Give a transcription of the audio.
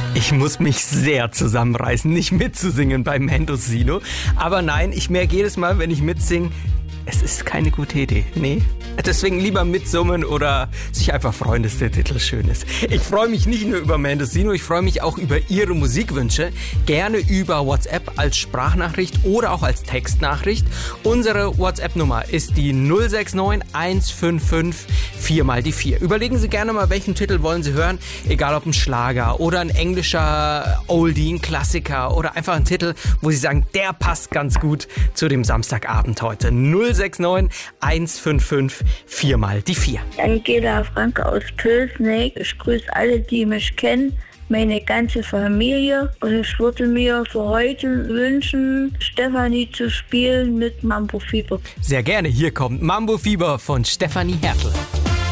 Ich muss mich sehr zusammenreißen, nicht mitzusingen beim Mendocino. Aber nein, ich merke jedes Mal, wenn ich mitsinge, es ist keine gute Idee. Nee. Deswegen lieber mitsummen oder sich einfach freuen, dass der Titel schön ist. Ich freue mich nicht nur über Mendocino, ich freue mich auch über Ihre Musikwünsche. Gerne über WhatsApp als Sprachnachricht oder auch als Textnachricht. Unsere WhatsApp-Nummer ist die 069 155 4x4. Überlegen Sie gerne mal, welchen Titel wollen Sie hören. Egal ob ein Schlager oder ein englischer Oldie, ein Klassiker oder einfach ein Titel, wo Sie sagen, der passt ganz gut zu dem Samstagabend heute. 069 155 4x4. Angela Franke aus Pölsneck. Ich grüße alle, die mich kennen, meine ganze Familie. Und ich würde mir für heute wünschen, Stefanie zu spielen mit Mambo Fieber. Sehr gerne. Hier kommt Mambo Fieber von Stefanie Hertel.